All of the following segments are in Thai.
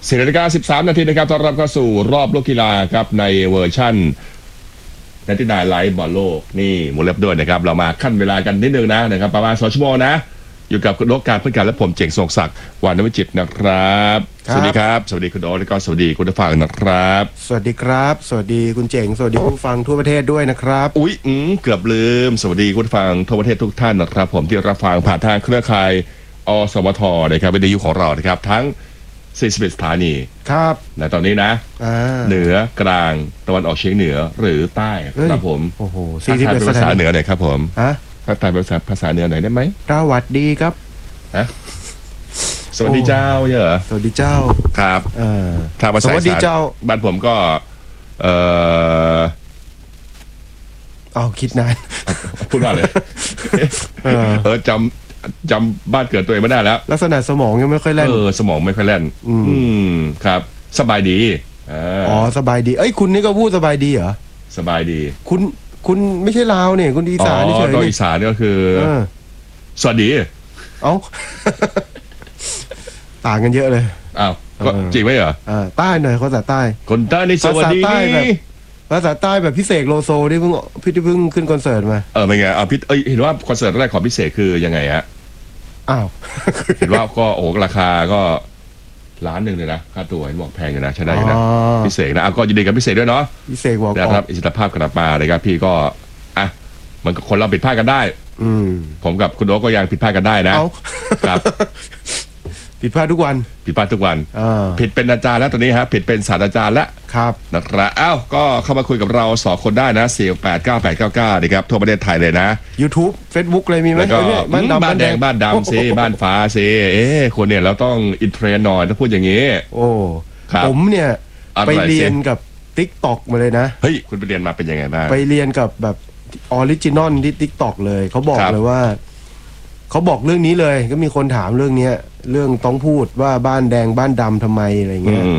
4:13 นาทีนะครับต้อนรับเข้าสู่รอบโลกกีฬาครับในเวอร์ชั่น99ไลฟ์บอลโลกนี่หมูเล็บด้วยนะครับเรามาขั้นเวลากันนิดนึงนะครับประมาณ2 ชั่วโมงนะอยู่กับคุณโอ๊คการพื้นการและผมเจ๋งทรงศักดิ์วานวิจิตรนะครับสวัสดีครับสวัสดีคุณโอ๊คและก็สวัสดีคุณผู้ฟังนะครับสวัสดีครับสวัสดีคุณเจ๋งสวัสดีผู้ฟังทั่วประเทศด้วยนะครับอุ๊ยเกือบลืมสวัสดีคุณผู้ฟังทั่วประเทศทุกท่านนะครับผมที่รับฟังผ่านทางเครือข่ายอสมทนะครับวิทยุของเรานะครับทั้ง41สถานีครับในตอนนี้นะเหนือกลางตะวันออกเฉียงเหนือหรือใต้ครับผมโอ้โห 41เป็นภาษาเหนือหน่อยครับผมฮะถ้าตายเป็นภาษาเหนือหน่อยได้ไหมสวัสดีครับฮะสวัสดีเจ้าเหรอสวัสดีเจ้าครับทางภาษาสวัสดีเจ้าบ้านผมก็คิดนานพูดว่าเลยจำบ้านเกิดตัวเองไม่ได้แล้วลักษณะสมองยังไม่ค่อยแล่นสมองไม่ค่อยแล่นครับสบายดีสบายดีคุณนี่ก็พูดสบายดีเหรอสบายดีคุณไม่ใช่ลาวเนี่ยคุณอีสานนี่เฉยก็อีสานนี่ก็คือสวัสดีต่างกันเยอะเลยก็จริงไหมเหรอใต้หน่อยภาษาใต้คนใต้ในสวัสดีภาษาใต้แบบพิเศษโลโซที่เพิ่งขึ้นคอนเสิร์ตมาเป็นไงเห็นว่าคอนเสิร์ตแรกของพิเศษคือยังไงฮะเห็นว่าก็ราคาก็1,000,000เลยนะค่าตั๋วเห็นบอกแพงอยู่นะใช่ได้อยู่นะพิเศษนะก็ยินดีกับพิเศษด้วยเนาะพิเศษบอกนะครับอิสรภาพกลับมาเลยครับพี่ก็มันคนเราผิดพลาดกันได้ผมกับคุณโอ๊คก็ยังผิดพลาดกันได้นะครับผิดพลาดทุกวันผิดเป็นอาจารย์แล้วตอนนี้ฮะผิดเป็นศาสตราจารย์แล้วครับนะครับก็เข้ามาคุยกับเรา2 คนได้นะ4689899นะครับทั่วประเทศไทยเลยนะ YouTube Facebook เลยมีไหมแล้วก็บ้านแดงบ้านดำซิบ้านฟ้าซิคนเนี่ยเราต้องอินเทรนหน่อยถ้าพูดอย่างนี้ผมเนี่ยไปเรียนกับ TikTok มาเลยนะเฮ้ยคุณไปเรียนมาเป็นยังไงบ้างไปเรียนกับแบบออริจินอลที่ TikTok เลยเขาบอกเลยว่าเขาบอกเรื่องนี้เลยก็มีคนถามเรื่องนี้เรื่องต้องพูดว่าบ้านแดงบ้านดำทำไมอะไรเงี้ย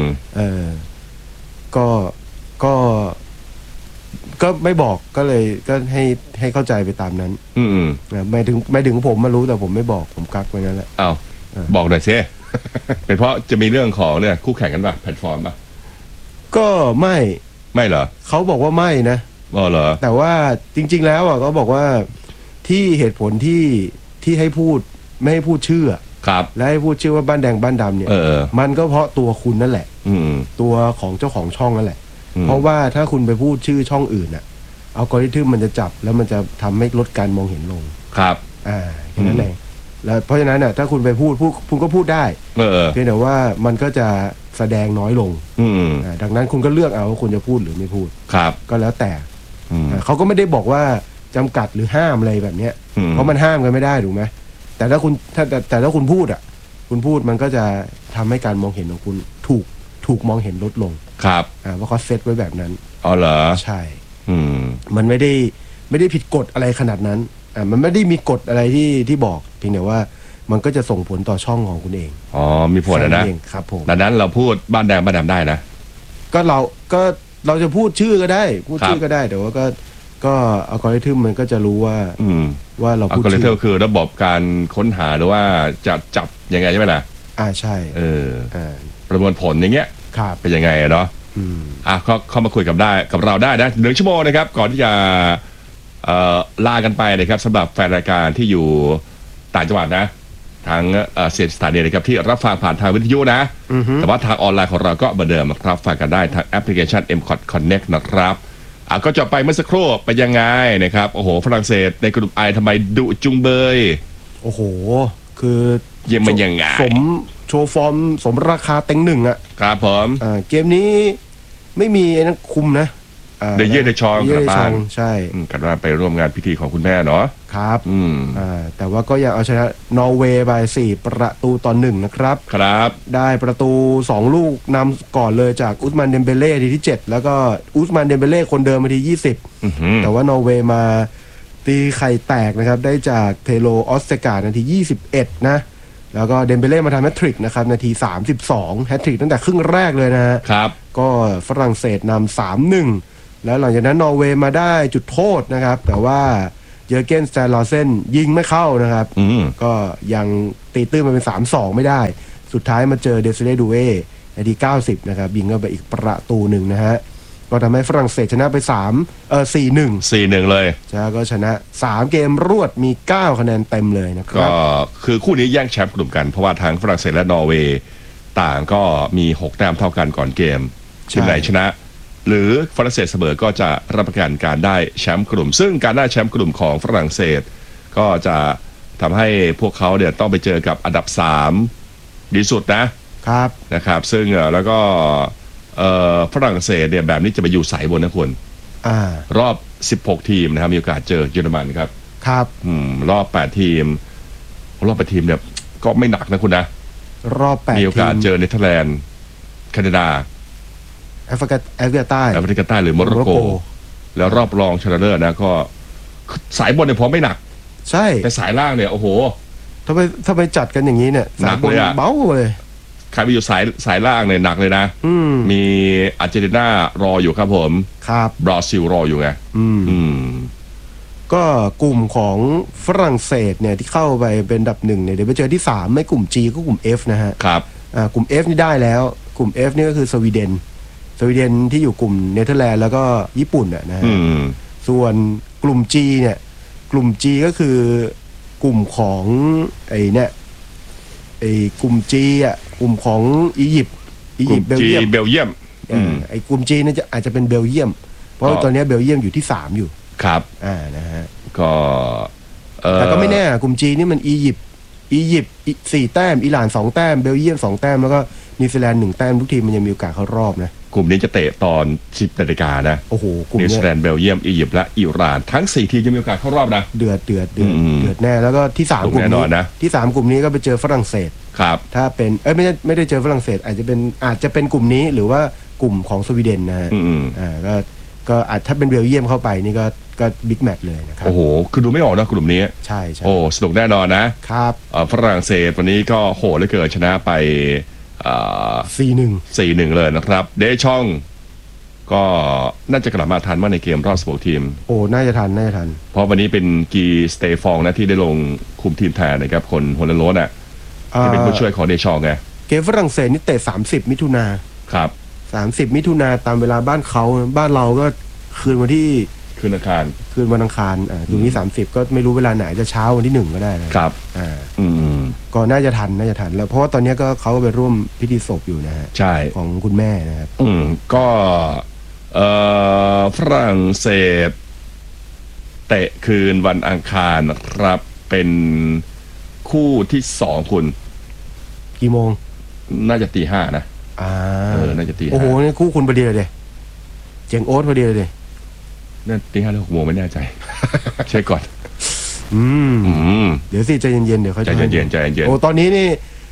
ก็ไม่บอกก็เลยก็ให้เข้าใจไปตามนั้นไม่ถึงผมมารู้แต่ผมไม่บอกผมกักไว้นั่นแหละบอกหน่อยซิเป็นเพราะจะมีเรื่องของเนี่ยคู่แข่งกันป่ะแพลตฟอร์มป่ะก็ไม่เหรอเขาบอกว่าไม่นะเหรอแต่ว่าจริงๆแล้วเขาบอกว่าที่เหตุผลที่ให้พูดไม่ให้พูดชื่อครับและให้พูดชื่อว่าบ้านแดงบ้านดำเนี่ยมันก็เพราะตัวคุณนั่นแหละตัวของเจ้าของช่องนั่นแหละเพราะว่าถ้าคุณไปพูดชื่อช่องอื่นอัลกอริทึมมันจะจับแล้วมันจะทำให้ลดการมองเห็นลงครับแค่นั้นเองแล้วเพราะฉะนั้นถ้าคุณไปพูดคุณก็พูดได้เพียงแต่ว่ามันก็จะแสดงน้อยลงดังนั้นคุณก็เลือกเอาว่าคุณจะพูดหรือไม่พูดครับก็แล้วแต่เขาก็ไม่ได้บอกว่าจำกัดหรือห้ามอะไรแบบนี้เพราะมันห้ามกันไม่ได้ถูกไหมแต่ถ้าคุณพูดคุณพูดมันก็จะทำให้การมองเห็นของคุณถูกมองเห็นลดลงครับเพราะเขาเซตไว้แบบนั้นเหรอใช่มันไม่ได้ผิดกฎอะไรขนาดนั้นมันไม่ได้มีกฎอะไรที่บอกเพียงแต่ว่ามันก็จะส่งผลต่อช่องของคุณเองมีผลนะครับผมดังนั้นเราพูดบ้านแดงบ้านดำได้นะก็เราจะพูดชื่อก็ได้พูดชื่อก็ได้แต่ว่าก็อัลกอริทึมมันก็จะรู้ว่าเราพูดชื่อคือระบบการค้นหาหรือว่าจะจับยังไงใช่ไหมล่ะใช่ประมวลผลอย่างเงี้ยเป็นยังไงเนาะเข้ามาคุยกับเราได้นะ1 ชั่วโมงนะครับก่อนที่จะลากันไปนะครับสำหรับแฟนรายการที่อยู่ต่างจังหวัดนะทางสถานีนะครับที่รับฟังผ่านทางวิทยุนะแต่ว่าทางออนไลน์ของเราก็เหมือนเดิมรับฟังกันได้ทางแอปพลิเคชัน M-KOT Connect นะครับก็จะไปเมื่อสักครู่ไปยังไงนะครับโอ้โหฝรั่งเศสในกลุ่มไอทำไมดุจุงเบยโอ้โหคือยังมันยังไงโชว์ฟอร์มสมราคาเต็งหนึ่งครับผมเกมนี้ไม่มีไอ้นั่นคุมนะเดเย่เดชองกลับบ้านใช่กลับบ้านไปร่วมงานพิธีของคุณแม่เนาะครับแต่ว่าก็ยังเอาชนะนอร์เวย์ไป4-1นะครับได้ประตู2 ลูกนำก่อนเลยจากอุสมานเดมเบเล่ทีที่7แล้วก็อุสมานเดมเบเล่คนเดิมมาที20แต่ว่านอร์เวย์มาตีไข่แตกนะครับได้จากเทโลออสเตกานาที21นะแล้วก็เดมเบเล่มาทำแฮตทริกนะครับนาที32แฮตทริกตั้งแต่ครึ่งแรกเลยนะครับก็ฝรั่งเศสนำ3-1แล้วหลังจากนั้นนอร์เวย์มาได้จุดโทษนะครับแต่ว่าเยอร์เกนสแตนลอเซนยิงไม่เข้านะครับก็ยังตีตื้นมาเป็น 3-2 ไม่ได้สุดท้ายมาเจอเดซิเล่ดูเอนาที90นะครับยิงเข้าไปอีกประตูหนึ่งนะฮะก็ทำให้ฝรั่งเศสชนะไป4-1 เลยก็ชนะ3เกมรวดมี9คะแนนเต็มเลยนะครับก็คือคู่นี้แย่งแชมป์กลุ่มกันเพราะว่าทางฝรั่งเศสและนอร์เวย์ต่างก็มี6แต้มเท่ากันก่อนเกมทีมไหนชนะหรือฝรั่งเศสเสมอก็จะรับประกันการได้แชมป์กลุ่มซึ่งการได้แชมป์กลุ่มของฝรั่งเศสก็จะทำให้พวกเขาเนี่ยต้องไปเจอกับอันดับ3ดีสุดนะครับซึ่งแล้วก็ฝรั่งเศสเนี่ยแบบนี้จะไปอยู่สายบนนะคุณรอบ16ทีมนะครับมีโอกาสเจอเยอรมันครับรอบ8ทีมเนี่ยก็ไม่หนักนะคุณนะรอบ8 มีโอกาสเจอเนเธอร์แลนด์แคนาดาแอฟริกาใต้หรือโมร็อกโกแล้วรอบรองชนะเลิศนะก็สายบนเนี่ยพอไม่หนักใช่แต่สายล่างเนี่ยโอ้โหทำไมจัดกันอย่างนี้เนี่ยสายบนเบาเลยใครไปอยู่สายล่างเนี่ยหนักเลยนะมีอาร์เจนตินารออยู่ครับผมครับบราซิลรออยู่ไงก็กลุ่มของฝรั่งเศสเนี่ยที่เข้าไปเป็นอันดับ1เนี่ยเดี๋ยวไปเจอที่3ไม่กลุ่ม G ก็กลุ่ม F นะฮะครับกลุ่ม F นี่ได้แล้วกลุ่ม F นี่ก็คือสวีเดนที่อยู่กลุ่มเนเธอร์แลนด์แล้วก็ญี่ปุ่นนะฮะส่วนกลุ่ม G เนี่ยกลุ่ม G ก็คือกลุ่มของไอ้กลุ่ม G กลุ่มของอียิปต์เบลเยียมไอ้กลุ่ม G นี่อาจจะเป็นเบลเยียมเพราะตอนนี้เบลเยียมอยู่ที่3อยู่ครับนะฮะก็แต่ก็ไม่แน่กลุ่ม G นี่มันอียิปต์4แต้มอิหร่าน2แต้มเบลเยียม2แต้มแล้วก็นิวซีแลนด์1แต้มทุกทีมมันยังมีโอกาสเข้ารอบนะกลุ่มนี้จะเตะตอน 10 นาฬิกานะโอ้โหกลุ่มนิวซีแลนด์เบลเยียมอียิปต์และอิหร่านทั้ง4ทีมจะมีโอกาสเข้ารอบนะเดือดแน่แล้วก็ที่3กลุ่มนี้ที่3กลุ่มนี้ก็ไปเจอฝรั่งเศสครับถ้าเป็นไม่ได้เจอฝรั่งเศสอาจจะเป็นกลุ่มนี้หรือว่ากลุ่มของสวีเดนนะฮะก็อาจถ้าเป็นเบลเยียมเข้าไปนี่ก็บิ๊กแมตช์เลยนะครับโอ้โหคือดูไม่ออกนะกลุ่มนี้ใช่โอ้สนุกแน่นอนนะครับฝรั่งเศสวันนี้ก็โหดเหลือเกินชนะไป4-1เลยนะครับเดช่องก็น่าจะกลับมาทันมากในเกมรอบ16ทีมโอ้น่าจะทันเพราะวันนี้เป็นกีสเตฟองนะที่ได้ลงคุมทีมแทนนะครับคนโฮลันโรสที่เป็นผู้ช่วยของเดช่องไงเกมฝรั่งเศสนี่เตะ30มิถุนาครับ 30มิถุนาตามเวลาบ้านเขาบ้านเราก็คืนวันอังคารคืนวันอังคารตรงนี้30ก็ไม่รู้เวลาไหนจะเช้าวันที่1ก็ได้ครับก็น่าจะทันแล้วเพราะว่าตอนนี้ก็เขาไปร่วมพิธีศพอยู่นะฮะใช่ของคุณแม่นะครับก็ฝรั่งเศสเตะคืนวันอังคารนะครับเป็นคู่ที่2คุณกี่โมงน่าจะตี5นะน่าจะตี5 โอ้โหนี่คู่คุณพอดีเลยเจ๋งโอ๊ตพอดีเลยนั่นตี5หรือ6โมงไม่แน่ใจเช็คก่อนเดี๋ยวสิใจเย็นๆเดี๋ยวเขาใจเย็นโอ้ตอนนี้นี่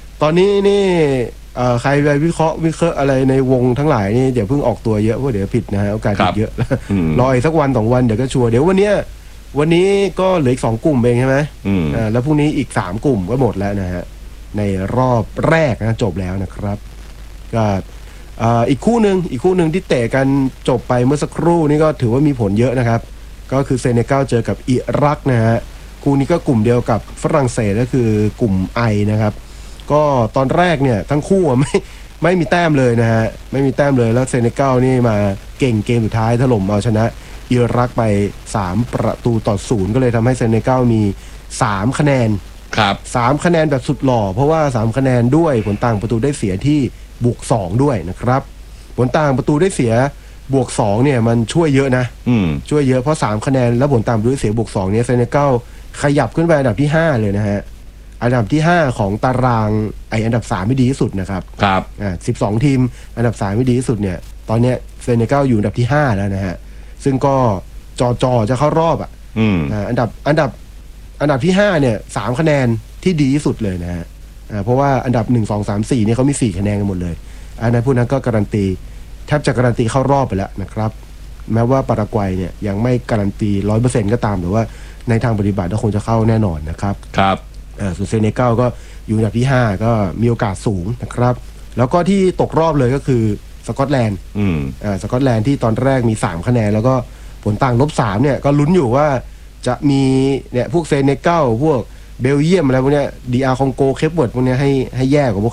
ใครไปวิเคราะห์อะไรในวงทั้งหลายนี่เดี๋ยวเพิ่งออกตัวเยอะเพราะเดี๋ยวผิดนะฮะโอกาสผิดเยอะรออีกสักวัน2วันเดี๋ยวก็ชัวร์เดี๋ยววันนี้ก็เหลืออีก2กลุ่มเองใช่ไหมแล้วพรุ่งนี้อีก3กลุ่มก็หมดแล้วนะฮะในรอบแรกนะจบแล้วนะครับก็อีกคู่หนึ่งที่เตะกันจบไปเมื่อสักครู่นี่ก็ถือว่ามีผลเยอะนะครับก็คือเซเนกัลเจอกับอิรักนะฮะคู่นี้ก็กลุ่มเดียวกับฝรั่งเศสก็คือกลุ่มไอนะครับก็ตอนแรกเนี่ยทั้งคู่ไม่มีแต้มเลยนะฮะไม่มีแต้มเลยแล้วเซเนกัลนี่มาเก่งเกมสุดท้ายถล่มเอาชนะอิรักไป3-0ก็เลยทำให้เซเนกัลมี3คะแนนครับ 3คะแนนแบบสุดหล่อเพราะว่า3คะแนนด้วยผลต่างประตูได้เสียที่บวก2ด้วยนะครับผลต่างประตูได้เสียบวก2เนี่ยมันช่วยเยอะนะช่วยเยอะเพราะ3คะแนนแล้วผลต่างประตูได้เสียบวก2เนี่ยเซเนกัลขยับขึ้นไปอันดับที่5เลยนะฮะอันดับที่5ของตารางอันดับ3ไม่ดีที่สุดนะครับครับ 12ทีมอันดับ3ไม่ดีที่สุดเนี่ยตอนเนี้ยเซเนกัลอยู่อันดับที่5แล้วนะฮะซึ่งก็จอจะเข้ารอบอันดับที่5เนี่ย3คะแนนที่ดีที่สุดเลยนะฮะเพราะว่าอันดับ1 2 3 4เนี่ยเขามี4คะแนนกันหมดเลยอันนั้นพวกนั้นก็การันตีแทบจะการันตีเข้ารอบไปแล้วนะครับแม้ว่าปารากวัยเนี่ยยังไม่การันตี 100% ก็ตามแต่ว่าในทางปฏิบัติก็คงจะเข้าแน่นอนนะครับครับส่วนเซเนกัลก็อยู่อันดับที่5ก็มีโอกาสสูงนะครับแล้วก็ที่ตกรอบเลยก็คือสกอตแลนด์สกอตแลนด์ที่ตอนแรกมี3คะแนนแล้วก็ผลต่าง-3เนี่ยก็ลุ้นอยู่ว่าจะมีเนี่ยพวกเซเนกัลพวกเบลเยียมอะไรพวกเนี้ยดีอาร์คองโกเคปเวิร์ดพวกเนี้ยให้แย่กว่าพวก